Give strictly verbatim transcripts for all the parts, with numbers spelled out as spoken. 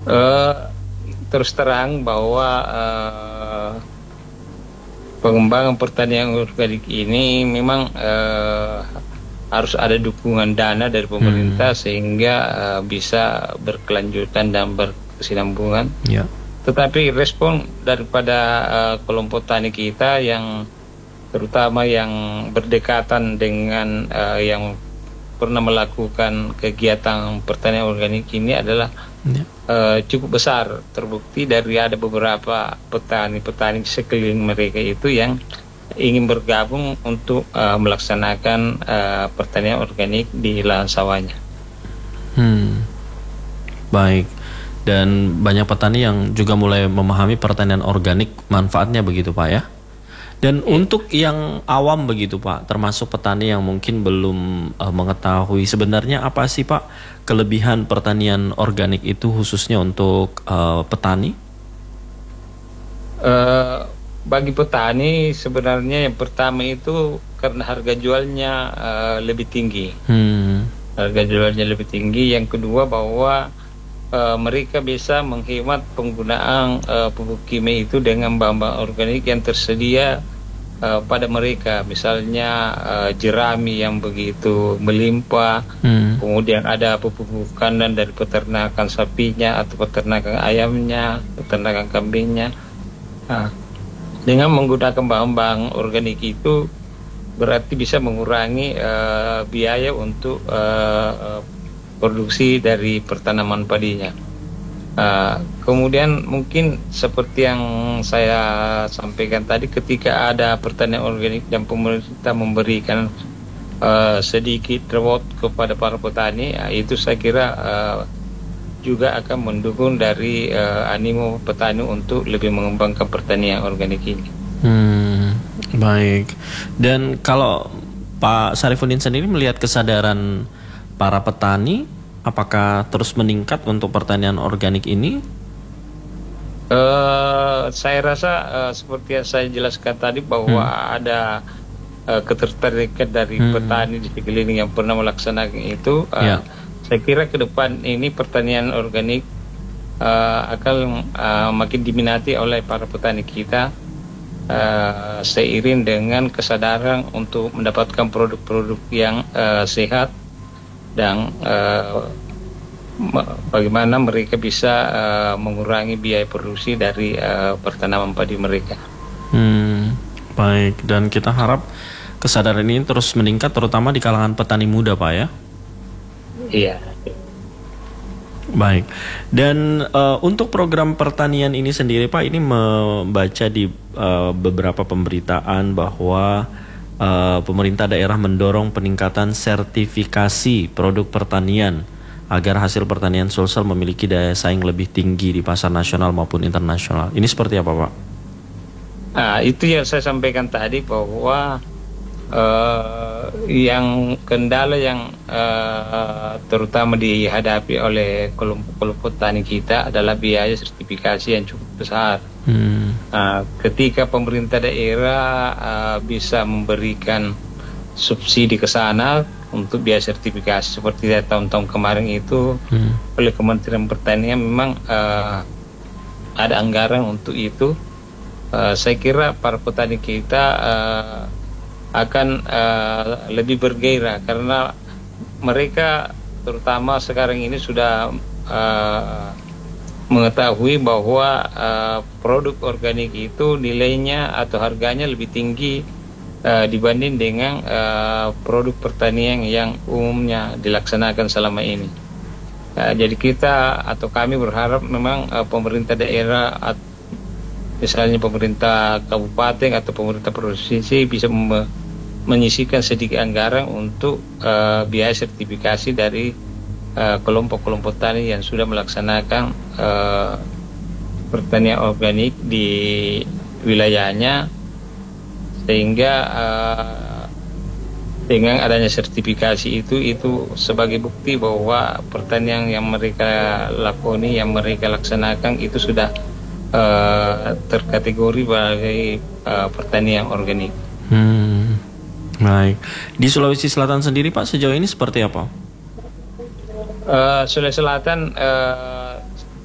Uh, terus terang bahwa uh, pengembangan pertanian organik ini memang uh, harus ada dukungan dana dari pemerintah hmm. sehingga uh, bisa berkelanjutan dan berkesinambungan. Ya. Tetapi respon daripada uh, kelompok tani kita yang terutama yang berdekatan dengan uh, yang pernah melakukan kegiatan pertanian organik ini adalah ya. uh, cukup besar. Terbukti dari ada beberapa petani-petani sekeliling mereka itu yang ingin bergabung untuk uh, melaksanakan uh, pertanian organik di lahan sawahnya. Hmm. Baik. Dan banyak petani yang juga mulai memahami pertanian organik manfaatnya begitu Pak ya. Dan ya. Untuk yang awam begitu Pak, termasuk petani yang mungkin belum uh, mengetahui sebenarnya apa sih Pak kelebihan pertanian organik itu khususnya untuk uh, petani? Uh, bagi petani sebenarnya yang pertama itu karena harga jualnya uh, lebih tinggi. Hmm. Harga jualnya lebih tinggi. Yang kedua bahwa uh, mereka bisa menghemat penggunaan uh, pupuk kimia itu dengan bahan-bahan organik yang tersedia uh, pada mereka. Misalnya uh, jerami yang begitu melimpah, hmm. kemudian ada pupuk kandang dari peternakan sapinya atau peternakan ayamnya, peternakan kambingnya. Nah, dengan menggunakan bahan-bahan organik itu berarti bisa mengurangi uh, biaya untuk uh, produksi dari pertanaman padinya. Uh, kemudian mungkin seperti yang saya sampaikan tadi, ketika ada pertanian organik dan pemerintah memberikan uh, sedikit reward kepada para petani, uh, itu saya kira uh, juga akan mendukung dari uh, animo petani untuk lebih mengembangkan pertanian organik ini. Hmm, baik. Dan kalau Pak Syarifuddin sendiri melihat kesadaran para petani, apakah terus meningkat untuk pertanian organik ini? Uh, saya rasa uh, seperti yang saya jelaskan tadi bahwa hmm. ada uh, ketertarikan dari hmm. petani di sekeliling yang pernah melaksanakan itu. Uh, ya. Saya kira ke depan ini pertanian organik uh, akan uh, makin diminati oleh para petani kita uh, seiring dengan kesadaran untuk mendapatkan produk-produk yang uh, sehat dan uh, bagaimana mereka bisa uh, mengurangi biaya produksi dari uh, pertanaman padi mereka. Hmm, baik, dan kita harap kesadaran ini terus meningkat terutama di kalangan petani muda Pak ya. Iya. Baik. Dan uh, untuk program pertanian ini sendiri Pak, ini membaca di uh, beberapa pemberitaan bahwa uh, pemerintah daerah mendorong peningkatan sertifikasi produk pertanian agar hasil pertanian Sulsel memiliki daya saing lebih tinggi di pasar nasional maupun internasional. Ini seperti apa Pak? Nah, itu yang saya sampaikan tadi bahwa Uh, yang kendala yang uh, terutama dihadapi oleh kelompok-kelompok tani kita adalah biaya sertifikasi yang cukup besar. Hmm. Uh, ketika pemerintah daerah uh, bisa memberikan subsidi ke sana untuk biaya sertifikasi seperti tahun-tahun kemarin itu hmm. oleh Kementerian Pertanian memang uh, ada anggaran untuk itu. Uh, saya kira para petani kita uh, akan uh, lebih bergairah karena mereka terutama sekarang ini sudah uh, mengetahui bahwa uh, produk organik itu nilainya atau harganya lebih tinggi uh, dibanding dengan uh, produk pertanian yang umumnya dilaksanakan selama ini. Uh, jadi kita atau kami berharap memang uh, pemerintah daerah at- misalnya pemerintah kabupaten atau pemerintah provinsi bisa mem- menyisihkan sedikit anggaran untuk uh, biaya sertifikasi dari uh, kelompok-kelompok tani yang sudah melaksanakan uh, pertanian organik di wilayahnya, sehingga uh, dengan adanya sertifikasi itu itu sebagai bukti bahwa pertanian yang mereka lakoni, yang mereka laksanakan itu sudah Uh, terkategori sebagai uh, pertanian organik. Hmm, baik. Di Sulawesi Selatan sendiri Pak sejauh ini seperti apa? Uh, Sulawesi Selatan uh,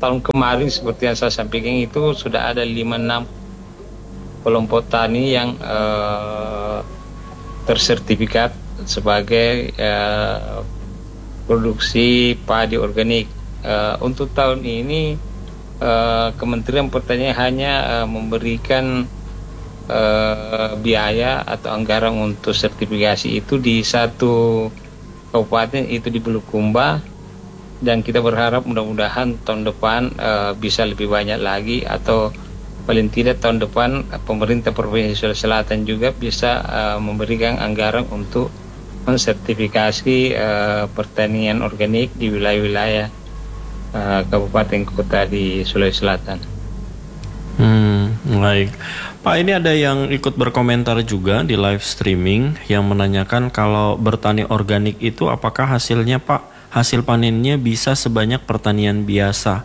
tahun kemarin seperti yang saya sampaikan itu sudah ada lima enam kelompok tani yang uh, tersertifikat sebagai uh, produksi padi organik. Uh, untuk tahun ini uh, Kementerian Pertanian hanya uh, memberikan uh, biaya atau anggaran untuk sertifikasi itu di satu kabupaten, itu di Bulukumba, dan kita berharap mudah-mudahan tahun depan uh, bisa lebih banyak lagi, atau paling tidak tahun depan uh, pemerintah Provinsi Sulawesi Selatan juga bisa uh, memberikan anggaran untuk mensertifikasi uh, pertanian organik di wilayah-wilayah uh, kabupaten kota di Sulawesi Selatan. Hmm, baik. Pak, ini ada yang ikut berkomentar juga di live streaming yang menanyakan kalau bertani organik itu apakah hasilnya, Pak, hasil panennya bisa sebanyak pertanian biasa?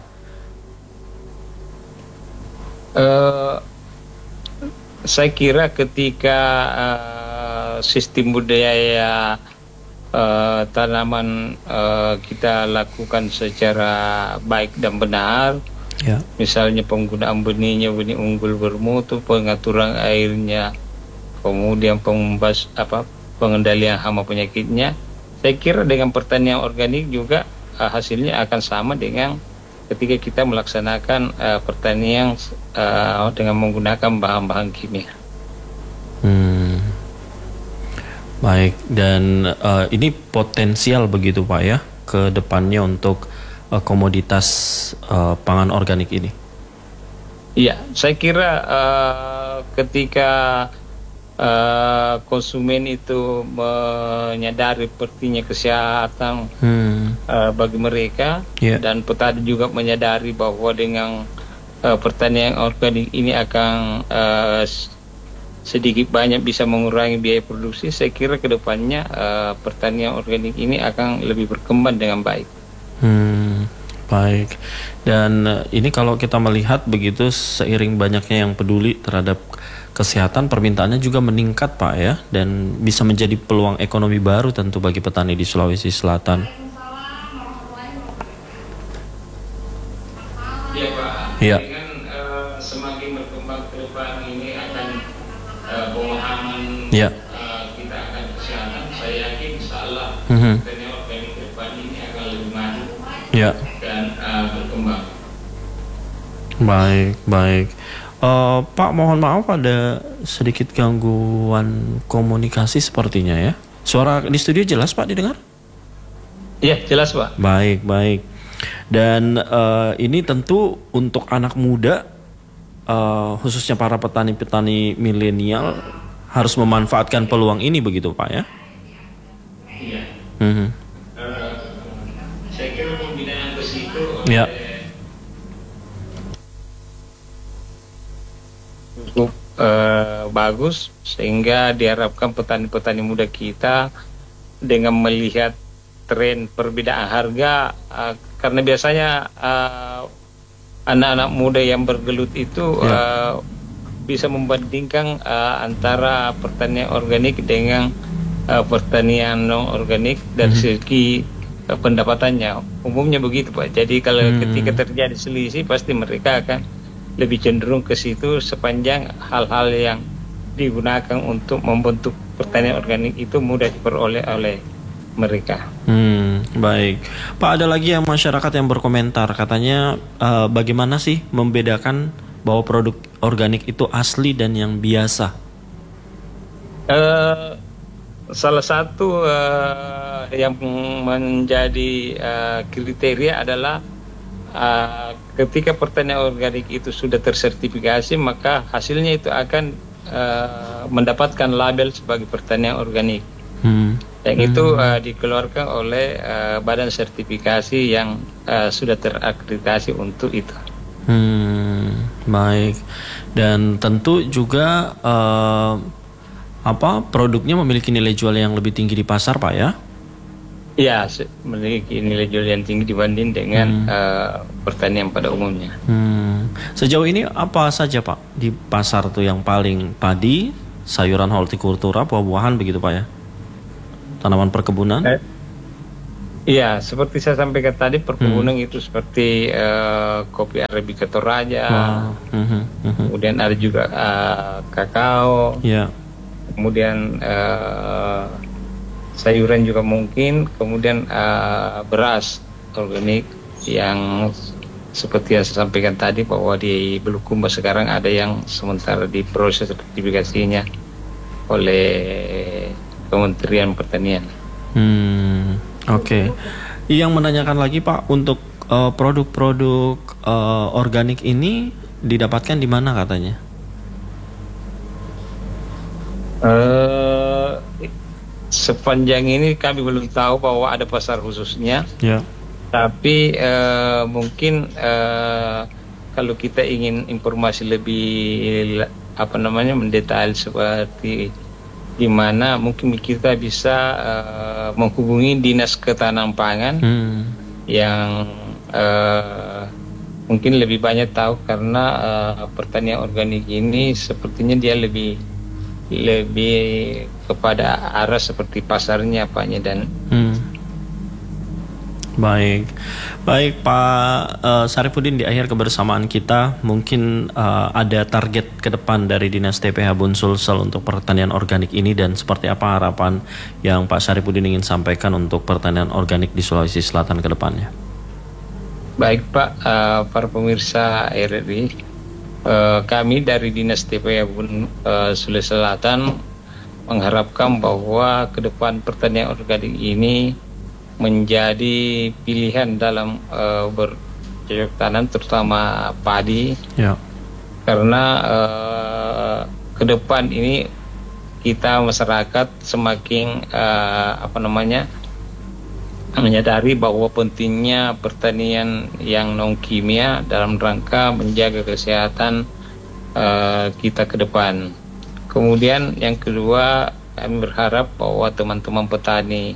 Uh, saya kira ketika uh, sistem budidaya uh, tanaman uh, kita lakukan secara baik dan benar, ya. Misalnya penggunaan benihnya benih unggul bermutu, pengaturan airnya, kemudian pembas apa pengendalian hama penyakitnya. Saya kira dengan pertanian organik juga uh, hasilnya akan sama dengan ketika kita melaksanakan uh, pertanian uh, dengan menggunakan bahan-bahan kimia. Hmm. Baik, dan uh, ini potensial begitu Pak ya ke depannya untuk uh, komoditas uh, pangan organik ini. Iya, saya kira uh, ketika uh, konsumen itu menyadari pentingnya kesehatan hmm. uh, bagi mereka, yeah. dan petani juga menyadari bahwa dengan uh, pertanian organik ini akan uh, sedikit banyak bisa mengurangi biaya produksi, saya kira kedepannya uh, pertanian organik ini akan lebih berkembang dengan baik. Hmm, baik. Dan uh, ini kalau kita melihat begitu seiring banyaknya yang peduli terhadap kesehatan, permintaannya juga meningkat Pak ya, dan bisa menjadi peluang ekonomi baru tentu bagi petani di Sulawesi Selatan. Iya Pak. Iya. Dengan uh, semakin berkembang ke depan ini akan uh, pemahaman ya. uh, kita akan kesehatan, saya yakin insyaallah mm-hmm. pertanian organik ke depan ini akan lebih maju ya. dan uh, berkembang. Baik, baik. Uh, Pak, mohon maaf ada sedikit gangguan komunikasi sepertinya ya. Suara di studio jelas Pak didengar? Iya, jelas Pak. Baik, baik. Dan uh, ini tentu untuk anak muda, uh, khususnya para petani-petani milenial harus memanfaatkan peluang ini begitu Pak ya? Iya. Mm-hmm. Uh, saya kira pembinaan ke situ ya. cukup uh, bagus, sehingga diharapkan petani-petani muda kita dengan melihat tren perbedaan harga, uh, karena biasanya uh, anak-anak muda yang bergelut itu ya. uh, bisa membandingkan uh, antara pertanian organik dengan uh, pertanian non organik dari hmm. segi uh, pendapatannya. Umumnya begitu Pak. Jadi kalau hmm. ketika terjadi selisih pasti mereka akan lebih cenderung ke situ, sepanjang hal-hal yang digunakan untuk membentuk pertanian organik itu mudah diperoleh oleh mereka. Hmm, baik. Pak, ada lagi yang masyarakat yang berkomentar, katanya uh, bagaimana sih membedakan bahwa produk organik itu asli dan yang biasa? Uh, salah satu uh, yang menjadi uh, kriteria adalah Uh, ketika pertanian organik itu sudah tersertifikasi, maka hasilnya itu akan uh, mendapatkan label sebagai pertanian organik. Hmm. Yang hmm. itu uh, dikeluarkan oleh uh, badan sertifikasi yang uh, sudah terakreditasi untuk itu. Hmm, baik. Dan tentu juga uh, apa produknya memiliki nilai jual yang lebih tinggi di pasar, Pak ya? Ya, memiliki nilai jual yang tinggi dibanding dengan hmm. uh, pertanian pada umumnya. Hmm. Sejauh ini apa saja Pak di pasar tuh yang paling padi, sayuran hortikultura, buah-buahan begitu Pak ya? Tanaman perkebunan? Eh, Iya, seperti saya sampaikan tadi, perkebunan hmm. itu seperti uh, kopi Arabica Toraja, wow. uh-huh. Uh-huh. kemudian ada juga uh, kakao, yeah. kemudian uh, sayuran juga mungkin, kemudian uh, beras organik yang seperti yang saya sampaikan tadi bahwa di Bulukumba sekarang ada yang sementara diproses sertifikasinya oleh Kementerian Pertanian. Hmm. Oke, okay. Yang menanyakan lagi Pak, untuk uh, produk-produk uh, organik ini didapatkan di mana katanya? Uh, sepanjang ini kami belum tahu bahwa ada pasar khususnya. Ya. Yeah. Tapi uh, mungkin uh, kalau kita ingin informasi lebih apa namanya mendetail seperti di mana mungkin kita bisa uh, menghubungi Dinas Ketahanan Pangan hmm. yang uh, mungkin lebih banyak tahu karena uh, pertanian organik ini sepertinya dia lebih lebih kepada arah seperti pasarnya Paknya dan hmm. Baik, baik Pak uh, Syarifuddin, di akhir kebersamaan kita mungkin uh, ada target ke depan dari Dinas T P H Bun Sulsel untuk pertanian organik ini dan seperti apa harapan yang Pak Syarifuddin ingin sampaikan untuk pertanian organik di Sulawesi Selatan ke depannya? Baik Pak, uh, para pemirsa R R I, uh, kami dari Dinas T P H Bun uh, Sulawesi Selatan mengharapkan bahwa ke depan pertanian organik ini menjadi pilihan dalam uh, bercocok tanam terutama padi ya. Karena uh, ke depan ini kita masyarakat semakin uh, apa namanya menyadari bahwa pentingnya pertanian yang non kimia dalam rangka menjaga kesehatan uh, kita ke depan. Kemudian yang kedua, kami berharap bahwa teman-teman petani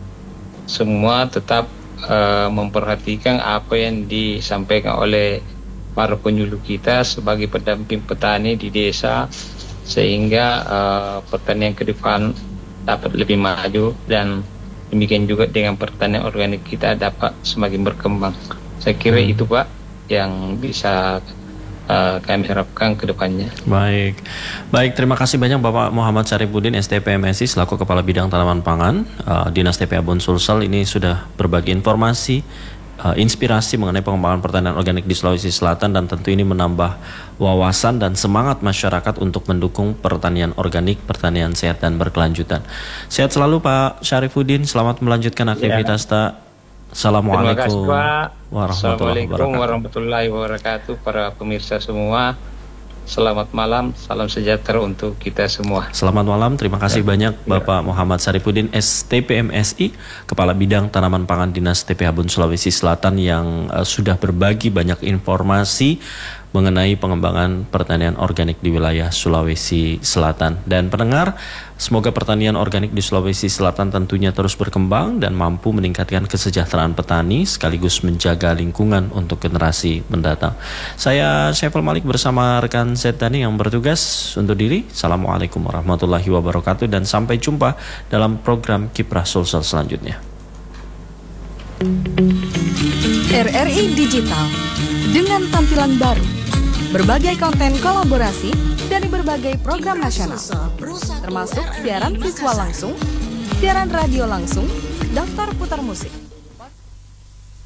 semua tetap uh, memperhatikan apa yang disampaikan oleh para penyuluh kita sebagai pendamping petani di desa sehingga uh, pertanian ke depan dapat lebih maju dan demikian juga dengan pertanian organik kita dapat semakin berkembang. Saya kira hmm. itu Pak yang bisa Uh, kami harapkan ke depannya. Baik, baik terima kasih banyak Bapak Muhammad Syarifuddin S T P M S I selaku Kepala Bidang Tanaman Pangan uh, Dinas T P H Bun Sulsel ini sudah berbagi informasi, uh, inspirasi mengenai pengembangan pertanian organik di Sulawesi Selatan dan tentu ini menambah wawasan dan semangat masyarakat untuk mendukung pertanian organik, pertanian sehat dan berkelanjutan. Sehat selalu Pak Syarifuddin, selamat melanjutkan aktivitas ya. Tak. Assalamualaikum warahmatullahi wabarakatuh. warahmatullahi wabarakatuh. Para pemirsa semua, selamat malam, salam sejahtera untuk kita semua. Selamat malam, terima kasih ya. banyak Bapak ya. Muhammad Syarifuddin S T P M S I, Kepala Bidang Tanaman Pangan Dinas T P H Bun Sulawesi Selatan yang uh, sudah berbagi banyak informasi mengenai pengembangan pertanian organik di wilayah Sulawesi Selatan. Dan pendengar, semoga pertanian organik di Sulawesi Selatan tentunya terus berkembang dan mampu meningkatkan kesejahteraan petani sekaligus menjaga lingkungan untuk generasi mendatang. Saya Syaiful Malik bersama rekan Setani yang bertugas undur diri. Assalamualaikum warahmatullahi wabarakatuh dan sampai jumpa dalam program Kiprah Sulsel selanjutnya. R R I Digital dengan tampilan baru, berbagai konten kolaborasi dari berbagai program nasional, termasuk siaran visual langsung, siaran radio langsung, daftar putar musik.